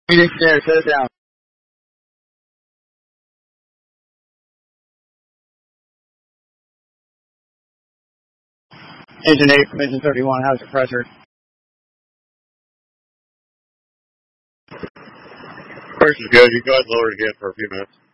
Phoenix there, shut it down. Engine 8 from engine 31, how's your pressure? Pressure's good. You can go ahead and lower it again for a few minutes.